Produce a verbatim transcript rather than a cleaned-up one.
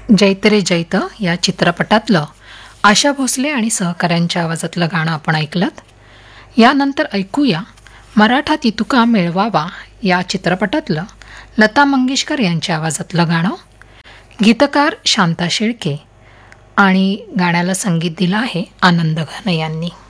जैत रे जैत या चित्रपटातलं आशा भोसले आणि सहकाऱ्यांच्या आवाजातलं गाणं आपण ऐकलंत. यानंतर ऐकूया मराठा तितुका मिळवावा या चित्रपटातलं लता मंगेशकर यांच्या आवाजातलं गाणं. गीतकार शांता शेळके आणि गाण्याला संगीत दिलं आहे आनंद घन यांनी.